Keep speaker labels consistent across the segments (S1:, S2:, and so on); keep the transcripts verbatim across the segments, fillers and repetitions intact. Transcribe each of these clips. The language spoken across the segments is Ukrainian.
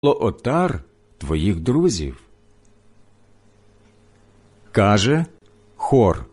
S1: отар твоїх друзів. Каже Хор: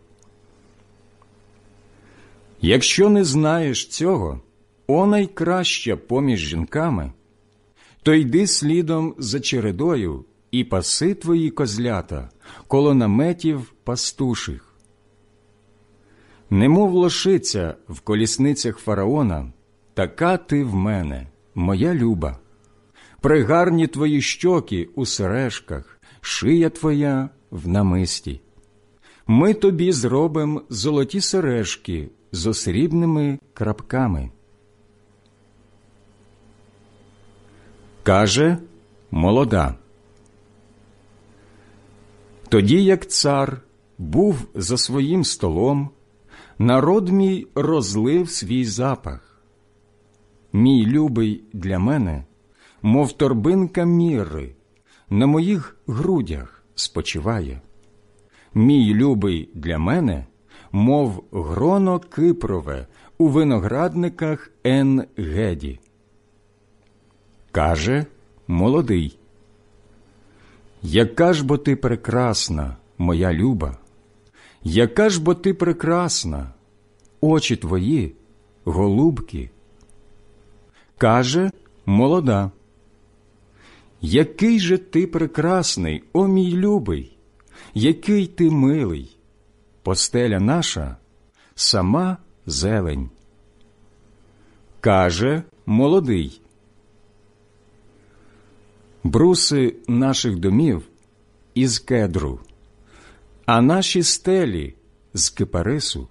S1: якщо не знаєш цього, о найкраща поміж жінками, то йди слідом за чередою і паси твої козлята коло наметів пастуших. Немов лошиця в колісницях фараона, така ти в мене, моя люба. Пригарні твої щоки у сережках, шия твоя в намисті. Ми тобі зробим золоті сережки з срібними крапками. Каже молода: тоді, як цар був за своїм столом, народ мій розлив свій запах. Мій любий для мене, мов торбинка мірри, на моїх грудях спочиває. Мій любий для мене, мов гроно кипрове у виноградниках Ен-Геді. Каже молодий: яка ж бо ти прекрасна, моя люба, яка ж бо ти прекрасна, очі твої, голубки. Каже молода: який же ти прекрасний, о мій любий, який ти милий, постеля наша – сама зелень. Каже молодий: бруси наших домів із кедру, а наші стелі з кипарису.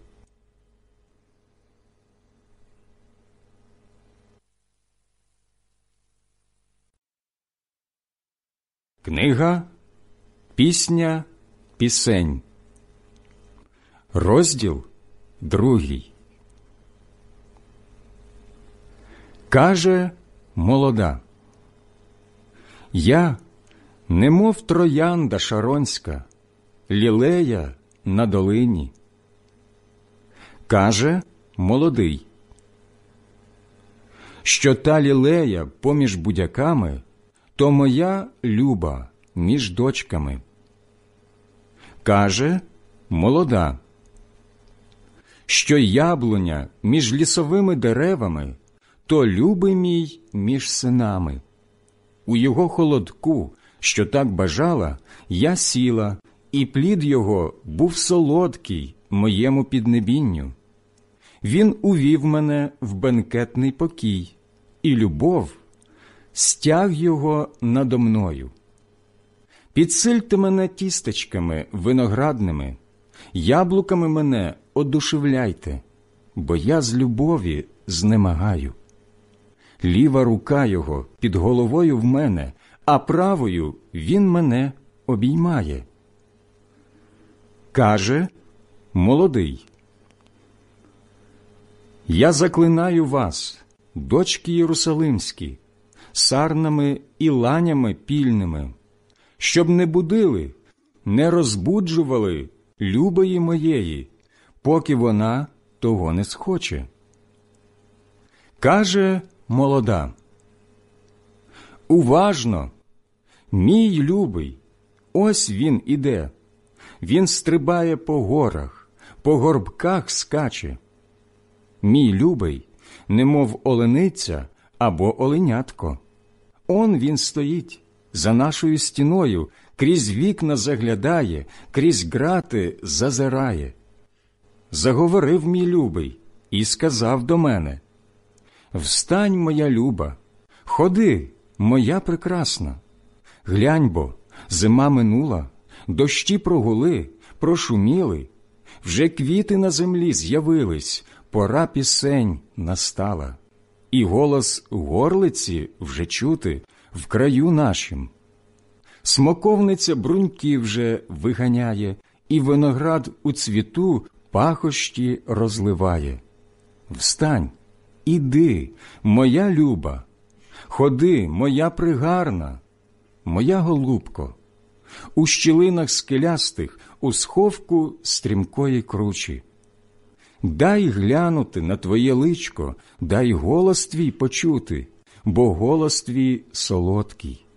S1: Книга «Пісня пісень», розділ другий. Каже молода: я, немов троянда шаронська, лілея на долині. Каже молодий: що та лілея поміж будяками, то моя люба між дочками. Каже молода: що яблуня між лісовими деревами, то любий мій між синами. У його холодку, що так бажала, я сіла, і плід його був солодкий моєму піднебінню. Він увів мене в бенкетний покій, і любов стяг його надо мною. Підсильте мене тістечками виноградними, яблуками мене одушевляйте, бо я з любові знемагаю. Ліва рука його під головою в мене, а правою він мене обіймає. Каже молодий: я заклинаю вас, дочки єрусалимські, сарнами і ланями пільними, щоб не будили, не розбуджували любої моєї, поки вона того не схоче. Каже молода: уважно, мій любий, ось він іде, він стрибає по горах, по горбках скаче. Мій любий, немов олениця або оленятко. Он він стоїть за нашою стіною, крізь вікна заглядає, крізь грати зазирає. Заговорив мій любий і сказав до мене: встань, моя люба, ходи, моя прекрасна. Глянь бо, зима минула, дощі прогули, прошуміли, вже квіти на землі з'явились, пора пісень настала, і голос горлиці вже чути в краю нашім. Смоковниця бруньки вже виганяє, і виноград у цвіту пахощі розливає. Встань, іди, моя люба, ходи, моя пригарна, моя голубко, у щілинах скелястих, у сховку стрімкої кручі. Дай глянути на твоє личко, дай голос твій почути, бо голос твій солодкий.